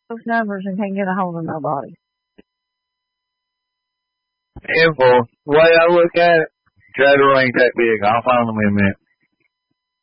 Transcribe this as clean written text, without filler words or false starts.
those numbers and can't get a hold of nobody. Info, the way I look at it, Trader ain't that big. I'll find them in a minute.